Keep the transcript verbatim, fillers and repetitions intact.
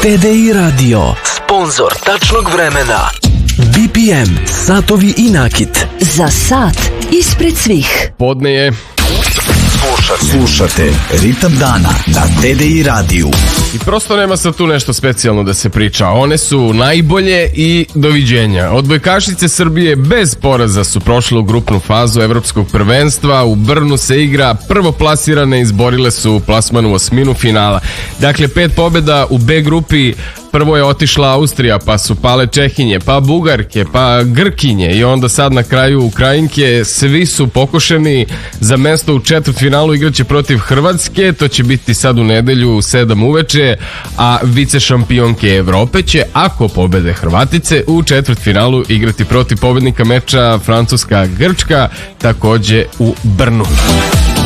T D I Radio, sponzor tačnog vremena. B P M, satovi i nakit. Za sat ispred svih. Podne je. Slušate, slušate Ritam dana na T D I radiju. I prosto nema sad tu nešto specijalno da se priča. One su najbolje i doviđenja. Odbojkašice Srbije bez poraza su prošle u grupnu fazu evropskog prvenstva. U Brnu se igra, prvoplasirane izborile su plasman u osminu finala. Dakle, pet pobjeda u B grupi. Prvo je otišla Austrija, pa su pale Čehinje, pa Bugarke, pa Grkinje i onda sad na kraju Ukrajinke. Svi su pokušani za mesto u četvrtfinalu, igraće protiv Hrvatske, to će biti sad u nedelju u sedam uveče, a vice šampionke Evrope će, ako pobede Hrvatice, u četvrtfinalu igrati protiv pobednika meča Francuska-Grčka, takođe u Brnu.